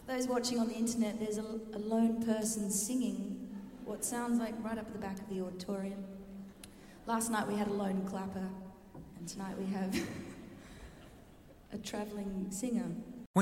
Those watching on the internet, there's a lone person singing what sounds like right up at the back of the auditorium. Last night we had a lone clapper, and tonight we have a travelling singer.